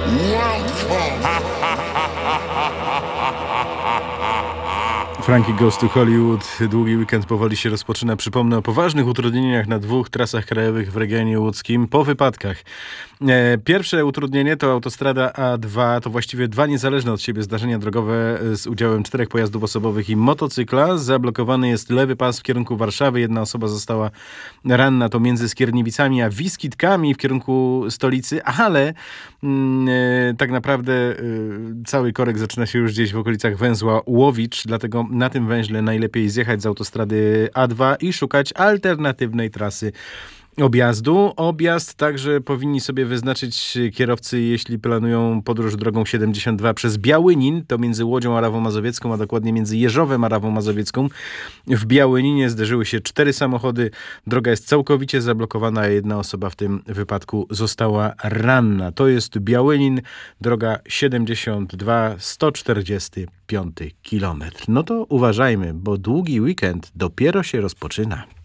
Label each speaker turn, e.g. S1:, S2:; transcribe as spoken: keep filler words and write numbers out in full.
S1: Frankie Goes to Hollywood. Długi weekend powoli się rozpoczyna. Przypomnę o poważnych utrudnieniach na dwóch trasach krajowych w regionie łódzkim po wypadkach. Pierwsze utrudnienie to autostrada A dwa. To właściwie dwa niezależne od siebie zdarzenia drogowe z udziałem czterech pojazdów osobowych i motocykla. Zablokowany jest lewy pas w kierunku Warszawy. Jedna osoba została ranna. To między Skierniewicami a Wiskitkami w kierunku stolicy, ale mm, tak naprawdę y, cały korek zaczyna się już gdzieś w okolicach węzła Łowicz. Dlatego na tym węźle najlepiej zjechać z autostrady A dwa i szukać alternatywnej trasy objazdu. Objazd także powinni sobie wyznaczyć kierowcy, jeśli planują podróż drogą siedemdziesiąt dwa przez Białynin, to między Łodzią a Rawą Mazowiecką, a dokładnie między Jeżowem a Rawą Mazowiecką. W Białyninie zderzyły się cztery samochody. Droga jest całkowicie zablokowana, a jedna osoba w tym wypadku została ranna. To jest Białynin, droga siedemdziesiąt dwa, sto czterdziesty piąty kilometr. No to uważajmy, bo długi weekend dopiero się rozpoczyna.